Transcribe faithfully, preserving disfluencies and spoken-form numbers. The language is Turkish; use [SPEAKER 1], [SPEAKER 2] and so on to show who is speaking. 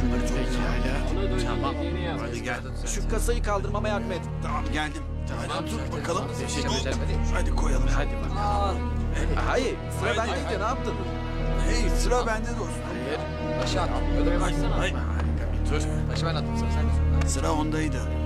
[SPEAKER 1] şunları toplayalım.
[SPEAKER 2] Tamam.
[SPEAKER 1] Hadi gel.
[SPEAKER 2] Şu kasayı kaldırmama yardım et.
[SPEAKER 1] Tamam geldim. Hadi tut bakalım.
[SPEAKER 2] Teşekkür
[SPEAKER 1] Hop.
[SPEAKER 2] ederim.
[SPEAKER 1] Hadi koyalım.
[SPEAKER 2] Hadi bakalım. Hayır, sıra
[SPEAKER 1] Hadi.
[SPEAKER 2] bendeydi, ne yaptın?
[SPEAKER 1] Hey sıra bende dostum.
[SPEAKER 2] Hayır. Taşı at, ödeme baksana.
[SPEAKER 1] Hay.
[SPEAKER 2] Harika bir dur. Taşı ben attım sana, sen de.
[SPEAKER 1] Sıra ondaydı.